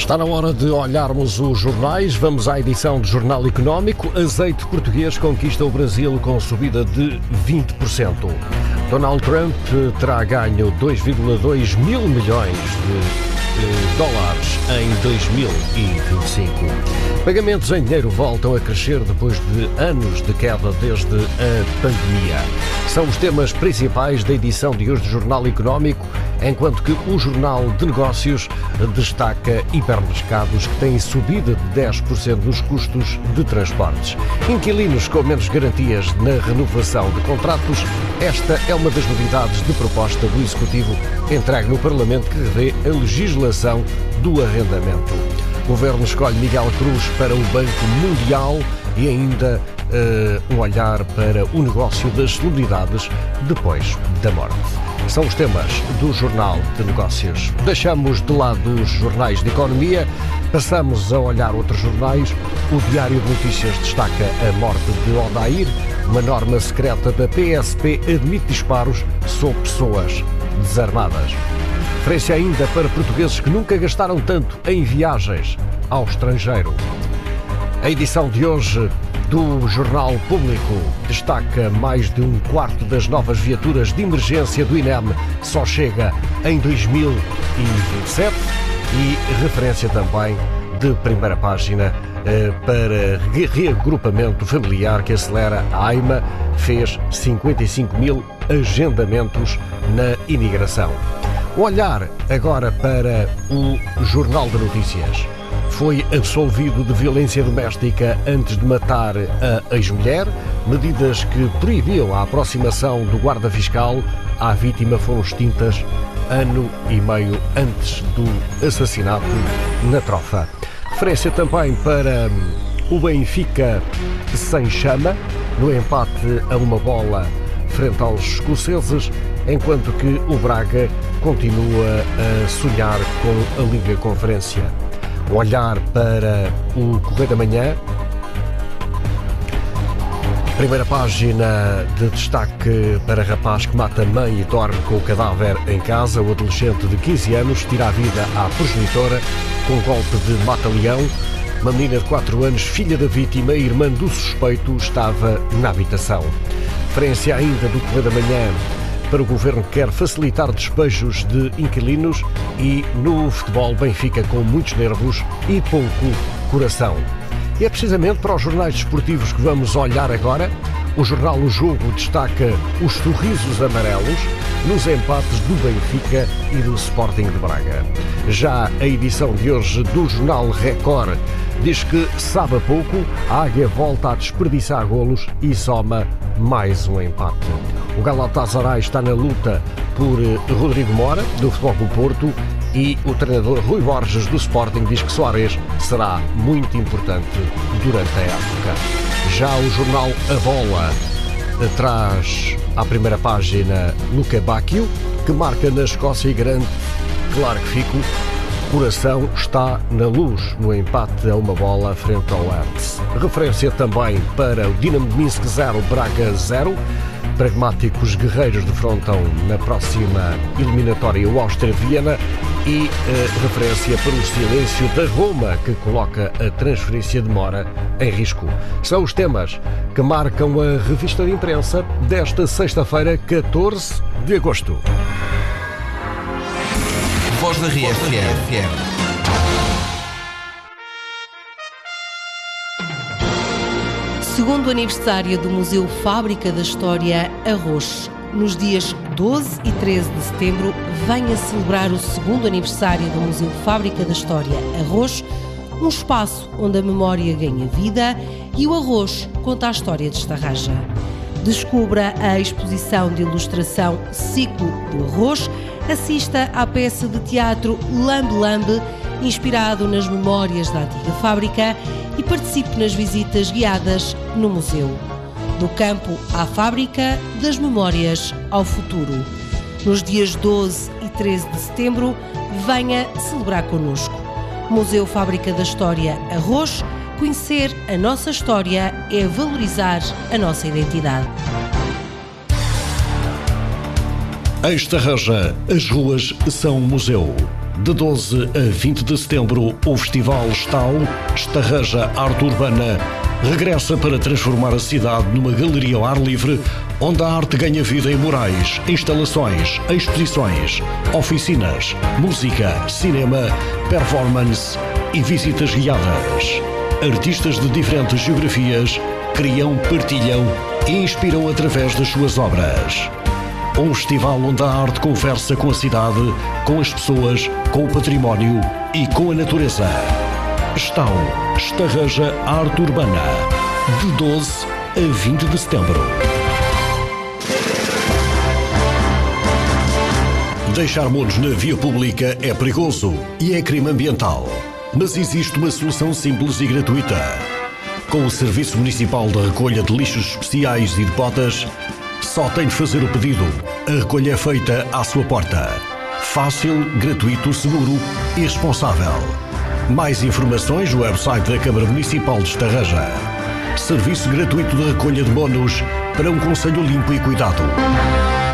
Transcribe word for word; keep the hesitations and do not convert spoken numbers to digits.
Está na hora de olharmos os jornais. Vamos à edição do Jornal Económico. Azeite português conquista o Brasil com subida de vinte por cento. Donald Trump terá ganho dois vírgula dois mil milhões de dólares em dois mil e vinte e cinco. Pagamentos em dinheiro voltam a crescer depois de anos de queda desde a pandemia. São os temas principais da edição de hoje do Jornal Económico, enquanto que o Jornal de Negócios destaca hipermercados que têm subida de dez por cento nos custos de transportes. Inquilinos com menos garantias na renovação de contratos. Esta é uma das novidades de proposta do Executivo entregue no Parlamento que revê a legislação do arrendamento. O Governo escolhe Miguel Cruz para o Banco Mundial e ainda uh, um olhar para o negócio das celebridades depois da morte. São os temas do Jornal de Negócios. Deixamos de lado os jornais de economia, passamos a olhar outros jornais. O Diário de Notícias destaca a morte de Odair. Uma norma secreta da P S P admite disparos sobre pessoas desarmadas. Referência ainda para portugueses que nunca gastaram tanto em viagens ao estrangeiro. A edição de hoje do Jornal Público destaca mais de um quarto das novas viaturas de emergência do INEM só chega em dois mil e vinte e sete e referência também de primeira página eh, para reagrupamento familiar que acelera. A AIMA fez cinquenta e cinco mil agendamentos na imigração. O olhar agora para o Jornal de Notícias. Foi absolvido de violência doméstica antes de matar a ex-mulher. Medidas que proibiam a aproximação do guarda fiscal à vítima foram extintas ano e meio antes do assassinato na Trofa. Referência também para o Benfica sem chama, no empate a uma bola frente aos escoceses, enquanto que o Braga continua a sonhar com a Liga Conferência. Olhar para o Correio da Manhã. Primeira página de destaque para rapaz que mata a mãe e dorme com o cadáver em casa. O adolescente de quinze anos tira a vida à progenitora com um golpe de mata-leão. Uma menina de quatro anos, filha da vítima e irmã do suspeito, estava na habitação. Referência ainda do Correio da Manhã para o Governo que quer facilitar despejos de inquilinos e no futebol Benfica com muitos nervos e pouco coração. E é precisamente para os jornais desportivos que vamos olhar agora. O jornal O Jogo destaca os sorrisos amarelos nos empates do Benfica e do Sporting de Braga. Já a edição de hoje do jornal Record diz que sabe a pouco, a Águia volta a desperdiçar golos e soma mais um empate. O Galatasaray está na luta por Rodrigo Mora, do Futebol Clube Porto, e o treinador Rui Borges, do Sporting, diz que Soares será muito importante durante a época. Já o jornal A Bola traz à primeira página Luca Bacchio, que marca na Escócia e garante, claro que fico, coração está na luz no empate a uma bola frente ao Hertz. Referência também para o Dinamo de Minsk zero, Braga zero. Pragmáticos guerreiros defrontam na próxima eliminatória o Áustria-Viena e eh, referência para o silêncio da Roma, que coloca a transferência de Mora em risco. São os temas que marcam a revista de imprensa desta sexta-feira, catorze de agosto. Voz da R F M. Segundo aniversário do Museu Fábrica da História Arroz. Nos dias doze e treze de setembro, venha celebrar o segundo aniversário do Museu Fábrica da História Arroz, um espaço onde a memória ganha vida e o arroz conta a história de Estarraja. Descubra a exposição de ilustração Ciclo do Arroz, assista à peça de teatro Lambe Lambe, inspirado nas memórias da antiga fábrica, e participe nas visitas guiadas no museu. Do campo à fábrica, das memórias ao futuro. Nos dias doze e treze de setembro, venha celebrar connosco. Museu Fábrica da História Arroz. Conhecer a nossa história é valorizar a nossa identidade. Em Estarraja, as ruas são um museu. De doze a vinte de setembro, o Festival Estau, Estarreja Arte Urbana, regressa para transformar a cidade numa galeria ao ar livre, onde a arte ganha vida em murais, instalações, exposições, oficinas, música, cinema, performance e visitas guiadas. Artistas de diferentes geografias criam, partilham e inspiram através das suas obras. Um festival onde a arte conversa com a cidade, com as pessoas, com o património e com a natureza. Estão Estarreja Arte Urbana, de doze a vinte de setembro. Deixar monos na via pública é perigoso e é crime ambiental. Mas existe uma solução simples e gratuita. Com o Serviço Municipal de Recolha de Lixos Especiais e de Botas, só tem de fazer o pedido. A recolha é feita à sua porta. Fácil, gratuito, seguro e responsável. Mais informações no website da Câmara Municipal de Estarreja. Serviço gratuito de recolha de monos para um concelho limpo e cuidado.